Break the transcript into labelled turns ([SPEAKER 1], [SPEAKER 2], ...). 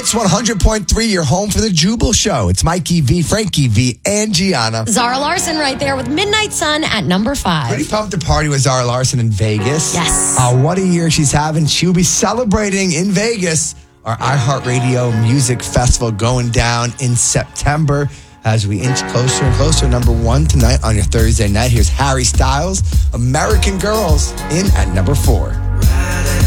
[SPEAKER 1] Hits 100.3, your home for the Jubal Show. It's Mikey V, Frankie V, and Gianna.
[SPEAKER 2] Zara Larson right there with Midnight Sun at number 5.
[SPEAKER 1] Pretty pumped to party with Zara Larson in Vegas.
[SPEAKER 2] Yes.
[SPEAKER 1] What a year she's having. She'll be celebrating in Vegas our iHeartRadio Music Festival going down in September as we inch closer and closer. Number 1 tonight on your Thursday night. Here's Harry Styles, American Girls, in at number 4.